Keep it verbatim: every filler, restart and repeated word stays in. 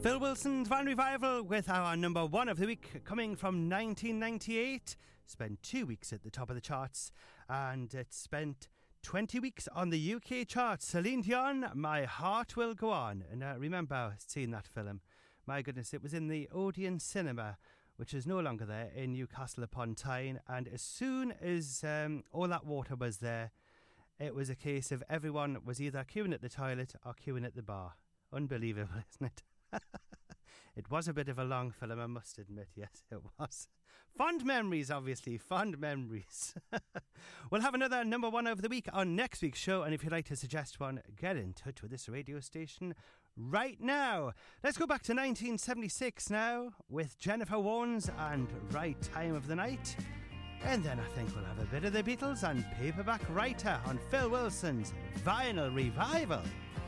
Phil Wilson's Van Revival with our number one of the week, coming from nineteen ninety-eight. Spent two weeks at the top of the charts, and it spent twenty weeks on the U K charts. Celine Dion, My Heart Will Go On. And I remember seeing that film. My goodness, it was in the Odeon Cinema, which is no longer there, in Newcastle upon Tyne. And as soon as um, all that water was there, it was a case of everyone was either queuing at the toilet or queuing at the bar. Unbelievable, isn't it? It was a bit of a long film, I must admit. Yes, it was. Fond memories, obviously. Fond memories. We'll have another number one of the week on next week's show, and if you'd like to suggest one, get in touch with this radio station right now. Let's go back to nineteen seventy-six now with Jennifer Warnes and Right Time of the Night. And then I think we'll have a bit of the Beatles and Paperback Writer on Phil Wilson's Vinyl Revival.